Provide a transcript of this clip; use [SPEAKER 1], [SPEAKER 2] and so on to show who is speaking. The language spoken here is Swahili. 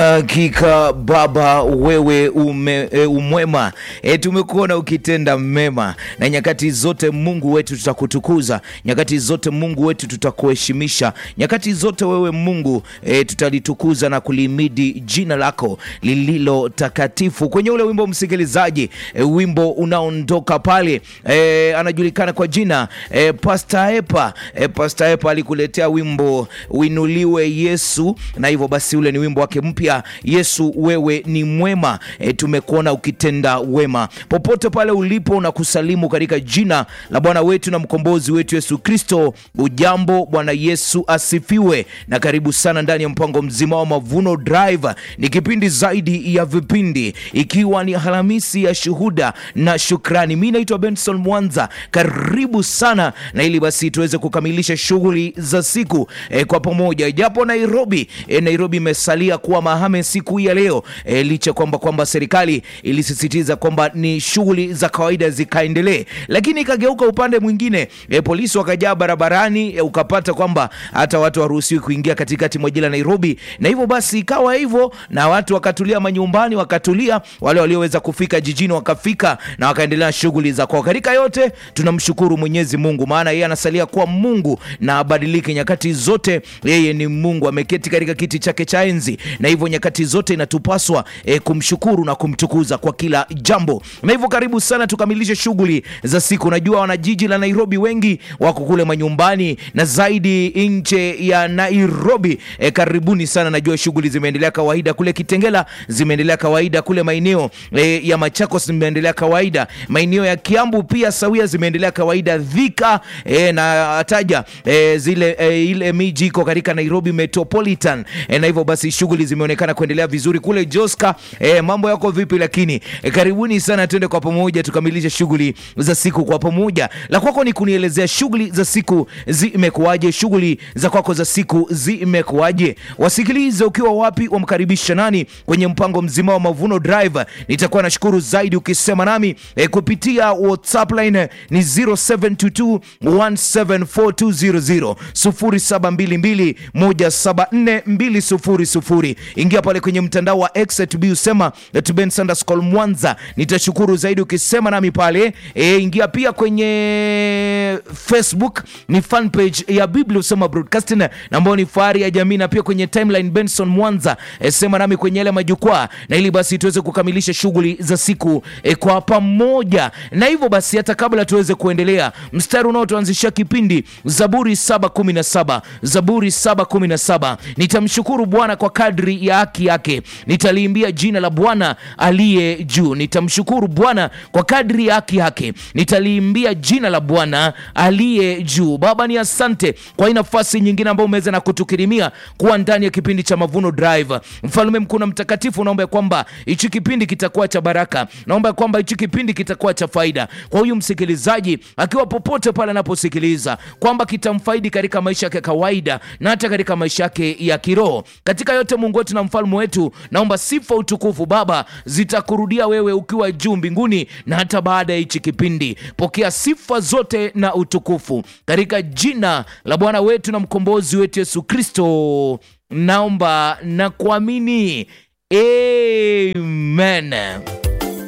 [SPEAKER 1] Hakika Baba wewe umwema, tumekuona ukitenda mema, na nyakati zote Mungu wetu tutakutukuza, nyakati zote Mungu wetu tutakuheshimisha, nyakati zote wewe Mungu tutalitukuza na kulimidi jina lako lililo takatifu. Kwenye ule wimbo msikilizaji, wimbo unaondoka pale, anajulikana kwa jina Pastor Epa. Pastor Epa alikuletea wimbo Uinuliwe Yesu, na hivyo basi ule ni wimbo wake mpya, Yesu wewe ni mwema. Tumekuona ukitenda wema. Popote pale ulipo na kusalimu katika jina la Bwana wetu na mkombozi wetu Yesu Kristo. Ujambo, Bwana Yesu asifiwe, na karibu sana ndani ya mpango mzima wa Mavuno Drive. Ni kipindi zaidi ya vipindi, ikiwa ni Alhamisi ya shuhuda na shukrani. Mimi naitwa Benson Mwanza, karibu sana, na ili basi tuweze kukamilisha shughuli za siku kwa pamoja. Japo Nairobi imesalia kuwa mahame siku ya leo, licha kwamba serikali ilisisitiza kwamba ni shughuli za kawaida zikaendelee, lakini ikageuka upande mwingine. Polisi wakajaa barabarani, ukapata kwamba hata watu haruhusiwi kuingia katikati mwa jiji la Nairobi, na hivyo basi ikawa hivyo, na watu wakatulia manyumbani, wakatulia, wale walioweza kufika jijini wakafika na wakaendelea shughuli za kwao. Katika yote tunamshukuru Mwenyezi Mungu, maana yeye anasalia kuwa Mungu na abadilike nyakati zote. Yeye ni Mungu, ameketi katika kiti chake cha enzi, na hivyo nyakati zote inatupaswa kumshukuru na kumtukuza kwa kila jambo. Na hivyo karibu sana tukamilishe shughuli za siku. Najua wana jiji la Nairobi wengi wako kule manyumbani na zaidi nje ya Nairobi. Karibuni sana. Najua shughuli zimeendelea kawaida kule Kitengela, zimeendelea kawaida kule maeneo ya Machakos, zimeendelea kawaida maeneo ya Kiambu pia sawia, zimeendelea kawaida Thika, na ataja ile miji iko katika Nairobi Metropolitan, na hivyo basi shughuli zimeonekana kuendelea vizuri kule Joska. Mambo yako vipi? Lakini karibuni sana, twende kwa pamoja tukamilishe shughuli za siku kwa pamoja. La kwako ni kunielezea shughuli za siku zimekuaje, shughuli za kwako za siku zimekuaje? Wasikilize ukiwa wapi, wamkaribisha nani kwenye mpango mzima wa Mavuno Drive. Nitakuwa nashukuru zaidi ukisema nami kupitia WhatsApp line ni 0722174200 0722174200. Ingia pale kwenye mtandao wa X usema @Ben_Mwanza. Nitashukuru zaidi ukisema nami pale. Ingia pia kwenye Facebook, ni fan page ya Biblia Usema Broadcasting, na ambao ni fahari ya jamii, na pia kwenye timeline Benson Mwanza. Sema nami kwenye yale majukwaa, na ili basi tuweze kukamilisha shughuli za siku kwa pamoja. Na hivyo basi hata kabla tuweze kuendelea, mstari unaotuanzisha kipindi Zaburi 7:17, Zaburi 7:17. Nitamshukuru Bwana kwa kadri ya haki yake, nitaliimbia jina la Bwana aliye juu. Nitamshukuru Bwana kwa kadri ya haki yake, nitaliimbia jina la Bwana aliye juu. Baba, ni asante kwa nafasi nyingine ambayo umeweza na kutukirimia kuwa ndani ya kipindi cha Mavuno Drive. Mfalme mkuu na mtakatifu, naomba kwamba hichi kipindi kitakuwa cha baraka, naomba kwamba hichi kipindi kitakuwa cha faida kwa huyu msikilizaji akiwa popote pale anaposikiliza, kwamba kitamfaidi katika maisha yake kawaida na hata katika maisha yake ya kiroho. Katika yote Mungu wetu na mfalme wetu, naomba sifa, utukufu Baba zitakurudia wewe ukiwa juu mbinguni, na hata baada ya hichi kipindi pokea sifa zote na utukufu katika jina la Bwana wetu na mkombozi wetu Yesu Kristo, naomba na kuamini. Amen.